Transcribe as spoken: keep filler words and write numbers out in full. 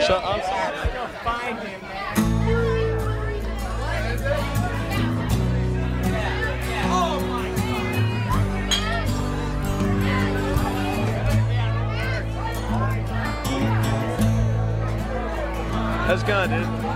So I'm Go find him, man. Oh my How's it going, dude?